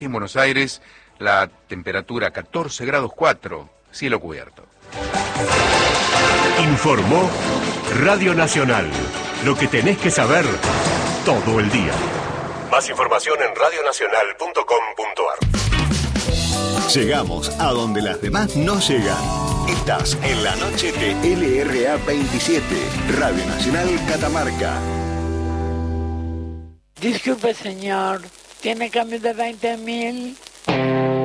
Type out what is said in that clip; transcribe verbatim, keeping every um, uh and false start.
En Buenos Aires, la temperatura catorce grados cuatro, cielo cubierto. Informó Radio Nacional. Lo que tenés que saber todo el día. Más información en radio nacional punto com punto ar. Llegamos a donde las demás no llegan. Estás en la noche de L R A veintisiete, Radio Nacional Catamarca. Disculpe, señor, ¿tiene cambio de veinte mil?